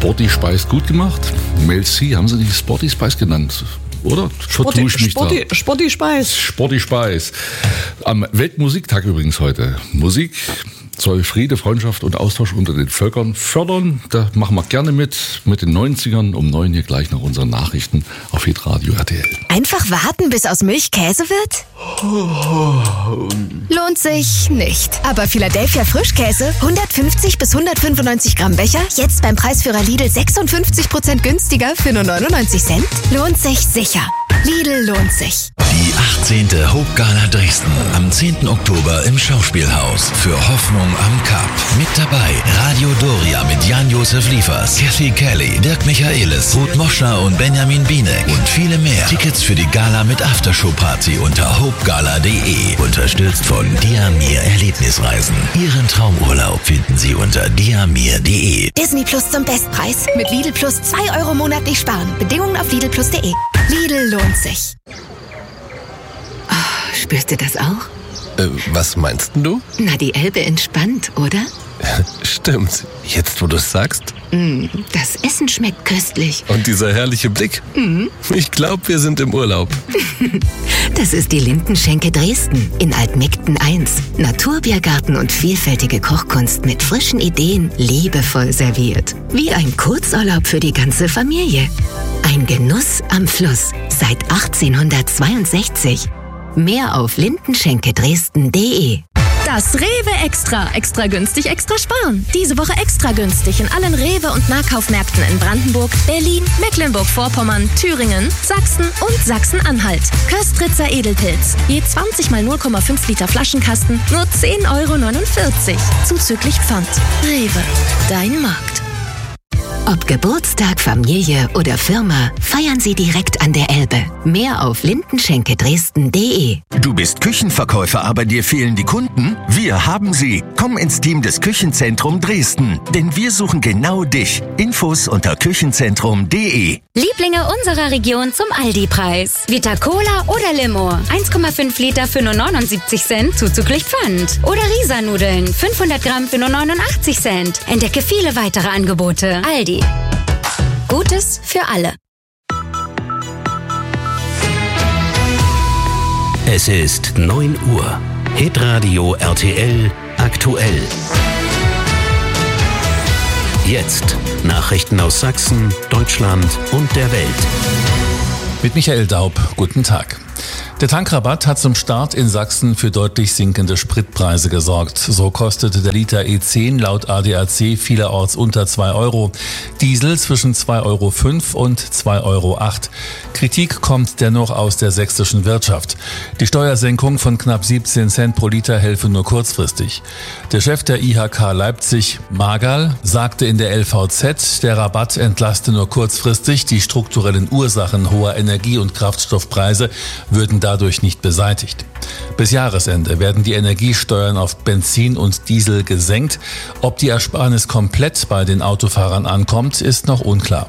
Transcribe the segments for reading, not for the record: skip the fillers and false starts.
Sporty Spice gut gemacht. Mel C, haben sie die Sporty Spice genannt? Oder? Sporty Spice. Sporty Spice. Am Weltmusiktag übrigens heute. Musik soll Friede, Freundschaft und Austausch unter den Völkern fördern. Da machen wir gerne mit den 90ern um 9 hier gleich nach unseren Nachrichten auf Hitradio RTL. Einfach warten, bis aus Milch Käse wird? Lohnt sich nicht. Aber Philadelphia Frischkäse, 150 bis 195 Gramm Becher, jetzt beim Preisführer Lidl 56% günstiger für nur 99 Cent? Lohnt sich sicher. Lidl lohnt sich. Die 18. Hope-Gala Dresden am 10. Oktober im Schauspielhaus für Hoffnung am Kap. Mit dabei Radio Doria mit Jan-Josef Liefers, Kathy Kelly, Dirk Michaelis, Ruth Moschner und Benjamin Bienek und viele mehr. Tickets für die Gala mit Aftershow-Party unter hopegala.de. Unterstützt von Diamir Erlebnisreisen. Ihren Traumurlaub finden Sie unter diamir.de. Disney Plus zum Bestpreis. Mit Lidl Plus 2 € monatlich sparen. Bedingungen auf lidlplus.de. Lidl lohnt sich. Oh, spürst du das auch? Was meinst du? Na, die Elbe entspannt, oder? Stimmt. Jetzt, wo du es sagst. Das Essen schmeckt köstlich. Und dieser herrliche Blick. Ich glaube, wir sind im Urlaub. Das ist die Lindenschenke Dresden in Altmegden 1. Naturbiergarten und vielfältige Kochkunst mit frischen Ideen, liebevoll serviert. Wie ein Kurzurlaub für die ganze Familie. Ein Genuss am Fluss seit 1862. Mehr auf lindenschenkedresden.de. Das Rewe Extra. Extra günstig, extra sparen. Diese Woche extra günstig in allen Rewe- und Nahkaufmärkten in Brandenburg, Berlin, Mecklenburg-Vorpommern, Thüringen, Sachsen und Sachsen-Anhalt. Köstritzer Edelpilz. Je 20 mal 0,5 Liter Flaschenkasten, nur 10,49 €. Zuzüglich Pfand. Rewe. Dein Markt. Ob Geburtstag, Familie oder Firma, feiern Sie direkt an der Elbe. Mehr auf lindenschenkedresden.de. Du bist Küchenverkäufer, aber dir fehlen die Kunden? Wir haben sie. Komm ins Team des Küchenzentrum Dresden, denn wir suchen genau dich. Infos unter küchenzentrum.de. Lieblinge unserer Region zum Aldi-Preis. Vita Cola oder Limo. 1,5 Liter für nur 79 Cent, zuzüglich Pfand. Oder Risa-Nudeln, 500 Gramm für nur 89 Cent. Entdecke viele weitere Angebote. Aldi. Gutes für alle. Es ist 9 Uhr. Hitradio RTL aktuell. Jetzt Nachrichten aus Sachsen, Deutschland und der Welt. Mit Michael Daub, guten Tag. Der Tankrabatt hat zum Start in Sachsen für deutlich sinkende Spritpreise gesorgt. So kostete der Liter E10 laut ADAC vielerorts unter 2 €, Diesel zwischen 2,05 € und 2,08 €. Kritik kommt dennoch aus der sächsischen Wirtschaft. Die Steuersenkung von knapp 17 Cent pro Liter helfe nur kurzfristig. Der Chef der IHK Leipzig, Magal, sagte in der LVZ, der Rabatt entlaste nur kurzfristig, die strukturellen Ursachen hoher Energie- und Kraftstoffpreise würden dadurch nicht beseitigt. Bis Jahresende werden die Energiesteuern auf Benzin und Diesel gesenkt. Ob die Ersparnis komplett bei den Autofahrern ankommt, ist noch unklar.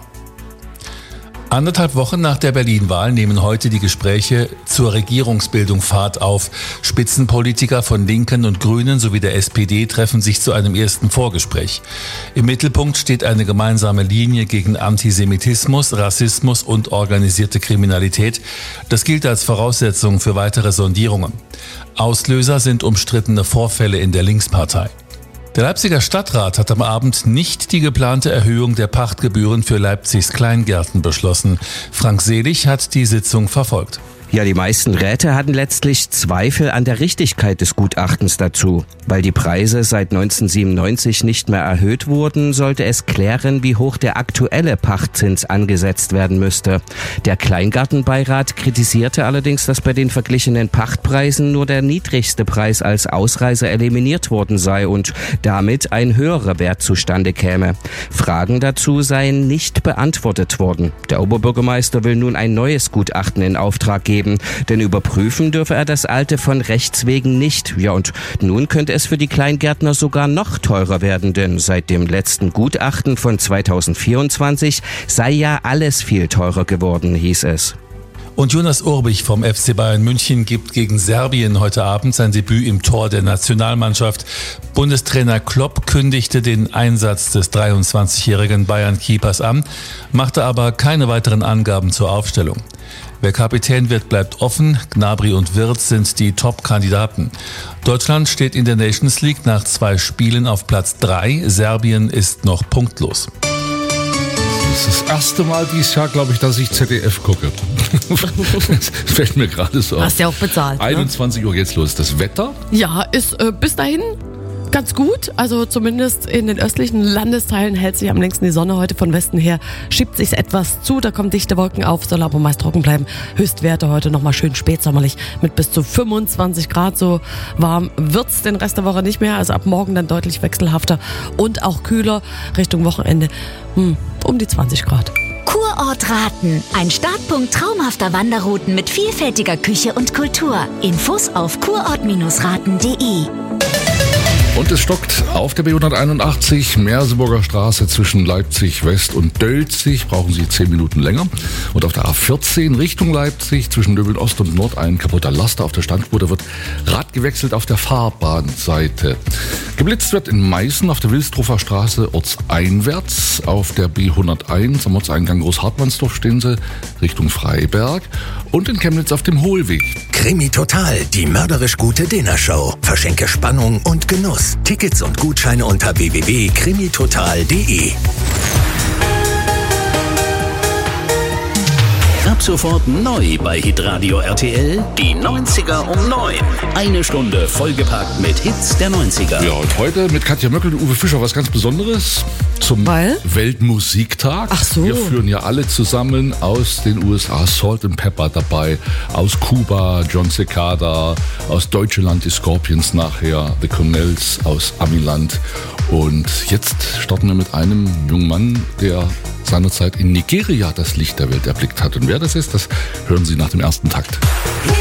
1,5 Wochen nach der Berlin-Wahl nehmen heute die Gespräche zur Regierungsbildung Fahrt auf. Spitzenpolitiker von Linken und Grünen sowie der SPD treffen sich zu einem ersten Vorgespräch. Im Mittelpunkt steht eine gemeinsame Linie gegen Antisemitismus, Rassismus und organisierte Kriminalität. Das gilt als Voraussetzung für weitere Sondierungen. Auslöser sind umstrittene Vorfälle in der Linkspartei. Der Leipziger Stadtrat hat am Abend nicht die geplante Erhöhung der Pachtgebühren für Leipzigs Kleingärten beschlossen. Frank Selig hat die Sitzung verfolgt. Ja, die meisten Räte hatten letztlich Zweifel an der Richtigkeit des Gutachtens dazu. Weil die Preise seit 1997 nicht mehr erhöht wurden, sollte es klären, wie hoch der aktuelle Pachtzins angesetzt werden müsste. Der Kleingartenbeirat kritisierte allerdings, dass bei den verglichenen Pachtpreisen nur der niedrigste Preis als Ausreißer eliminiert worden sei und damit ein höherer Wert zustande käme. Fragen dazu seien nicht beantwortet worden. Der Oberbürgermeister will nun ein neues Gutachten in Auftrag geben. Denn überprüfen dürfe er das alte von Rechts wegen nicht. Ja, und nun könnte es für die Kleingärtner sogar noch teurer werden, denn seit dem letzten Gutachten von 2024 sei ja alles viel teurer geworden, hieß es. Und Jonas Urbich vom FC Bayern München gibt gegen Serbien heute Abend sein Debüt im Tor der Nationalmannschaft. Bundestrainer Klopp kündigte den Einsatz des 23-jährigen Bayern-Keepers an, machte aber keine weiteren Angaben zur Aufstellung. Wer Kapitän wird, bleibt offen. Gnabry und Wirtz sind die Top-Kandidaten. Deutschland steht in der Nations League nach 2 Spielen auf Platz 3. Serbien ist noch punktlos. Das ist das erste Mal dieses Jahr, glaube ich, dass ich ZDF gucke. Das fällt mir gerade so auf. Hast ja auch bezahlt. 21 Uhr geht's los. Das Wetter? Ja, ist bis dahin ganz gut. Also zumindest in den östlichen Landesteilen hält sich am längsten die Sonne. Heute von Westen her schiebt sich's etwas zu. Da kommen dichte Wolken auf, soll aber meist trocken bleiben. Höchstwerte heute nochmal schön spätsommerlich mit bis zu 25 Grad. So warm wird's den Rest der Woche nicht mehr. Also ab morgen dann deutlich wechselhafter und auch kühler Richtung Wochenende. Um die 20 Grad. Kurort Raten. Ein Startpunkt traumhafter Wanderrouten mit vielfältiger Küche und Kultur. Infos auf kurort-raten.de. Und es stockt auf der B181 Merseburger Straße zwischen Leipzig West und Dölzig. Brauchen Sie 10 Minuten länger. Und auf der A14 Richtung Leipzig zwischen Döbeln Ost und Nord ein kaputter Laster auf der Standspur. Da wird Rad gewechselt auf der Fahrbahnseite. Geblitzt wird in Meißen auf der Wilsdruffer Straße ortseinwärts. Auf der B101 am Ortseingang Großhartmannsdorf stehen Sie Richtung Freiberg. Und in Chemnitz auf dem Hohlweg. Krimi Total, die mörderisch gute Dinnershow. Verschenke Spannung und Genuss. Tickets und Gutscheine unter www.krimitotal.de. Ab sofort neu bei Hitradio RTL, die 90er um 9. Eine Stunde vollgepackt mit Hits der 90er. Ja, und heute mit Katja Möckel und Uwe Fischer was ganz Besonderes zum Weltmusiktag. Ach so. Wir führen ja alle zusammen aus den USA, Salt and Pepper dabei, aus Kuba, John Cicada, aus Deutschland die Scorpions nachher, The Cornells aus Amiland. Und jetzt starten wir mit einem jungen Mann, der seinerzeit in Nigeria das Licht der Welt erblickt hat. Und wer das ist, das hören Sie nach dem ersten Takt.